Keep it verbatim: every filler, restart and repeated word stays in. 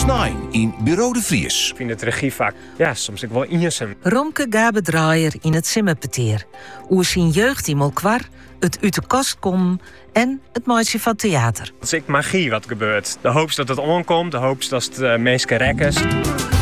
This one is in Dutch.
Snijn in Bureau de Vries. Ik vind het regievak, ja, soms ik wel eenzaam. Romke Gabedraaier in het Simmerpeteer. Oer zijn jeugd in Molkwar, het uit de kast komen en het mooiste van theater. Het is ik magie wat gebeurt. De hoop dat het onkomt, de hoop dat het uh, meest rekkers.